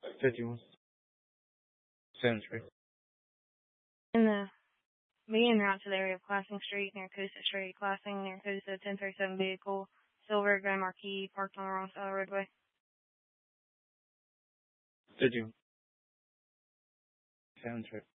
51. 7th Street. In the median route to the area of Classing Street near Coosa Street. Classing near Coosa, 1037 vehicle, silver Grand Marquis, parked on the wrong side of the roadway. 51. 7th Street.